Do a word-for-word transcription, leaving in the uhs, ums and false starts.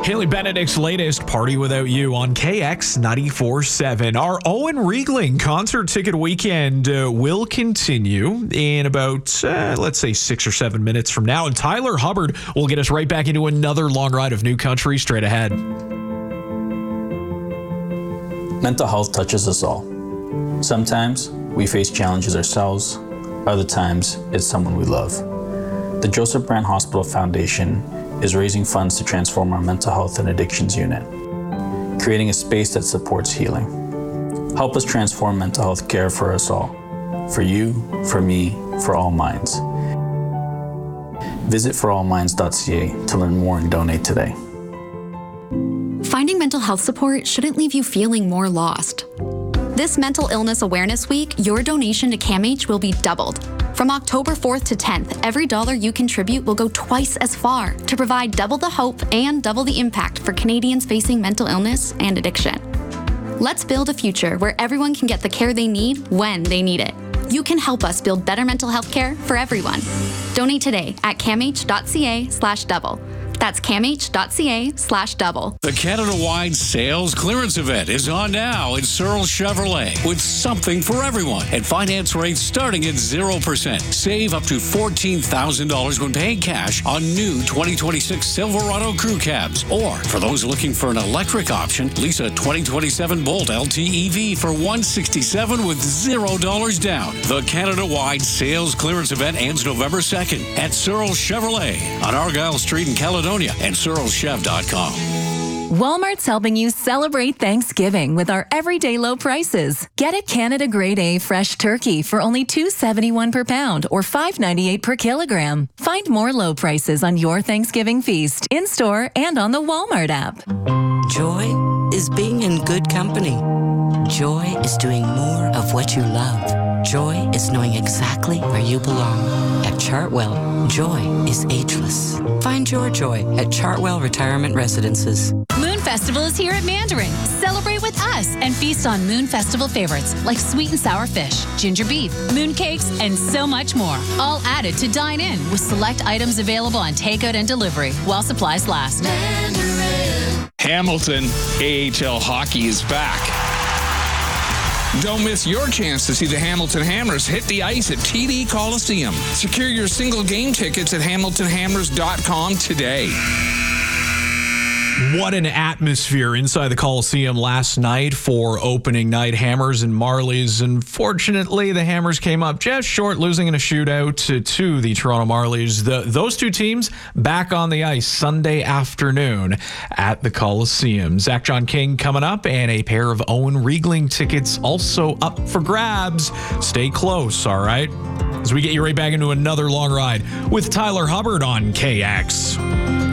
Haley Benedict's latest Party Without You on K X ninety-four point seven. Our Owen Riegling concert ticket weekend uh, will continue in about, uh, let's say, six or seven minutes from now. And Tyler Hubbard will get us right back into another long ride of new country straight ahead. Mental health touches us all. Sometimes we face challenges ourselves. Other times it's someone we love. The Joseph Brand Hospital Foundation is raising funds to transform our mental health and addictions unit, creating a space that supports healing. Help us transform mental health care for us all, for you, for me, for all minds. Visit for all minds dot c a to learn more and donate today. Finding mental health support shouldn't leave you feeling more lost. This Mental Illness Awareness Week, your donation to CAMH will be doubled. From October fourth to tenth, every dollar you contribute will go twice as far to provide double the hope and double the impact for Canadians facing mental illness and addiction. Let's build a future where everyone can get the care they need when they need it. You can help us build better mental health care for everyone. Donate today at camh dot c a slash double. That's camh dot c a slash double. The Canada-wide sales clearance event is on now at Searle Chevrolet with something for everyone and finance rates starting at zero percent. Save up to fourteen thousand dollars when paying cash on new twenty twenty-six Silverado crew cabs. Or for those looking for an electric option, lease a twenty twenty-seven Bolt L T E V for one hundred sixty-seven dollars with zero dollars down. The Canada-wide sales clearance event ends November second at Searle Chevrolet on Argyle Street in Caledonia and Searle Chev dot com. Walmart's helping you celebrate Thanksgiving with our everyday low prices. Get a Canada Grade A fresh turkey for only two dollars and seventy-one cents per pound or five dollars and ninety-eight cents per kilogram. Find more low prices on your Thanksgiving feast, in-store and on the Walmart app. Joy is being in good company. Joy is doing more of what you love. Joy is knowing exactly where you belong. At Chartwell, joy is ageless. Find your joy at Chartwell Retirement Residences. Moon Festival is here at Mandarin. Celebrate with us and feast on Moon Festival favorites like sweet and sour fish, ginger beef, moon cakes, and so much more. All added to dine in with select items available on takeout and delivery while supplies last. Mandarin. Hamilton A H L hockey is back. Don't miss your chance to see the Hamilton Hammers hit the ice at T D Coliseum. Secure your single game tickets at hamilton hammers dot com today. What an atmosphere inside the Coliseum last night for opening night. Hammers and Marlies. Unfortunately, the Hammers came up just short, losing in a shootout to, to the Toronto Marlies. The, those two teams back on the ice Sunday afternoon at the Coliseum. Zach John King coming up, and a pair of Owen Riegling tickets also up for grabs. Stay close, all right? As we get you right back into another long ride with Tyler Hubbard on K X.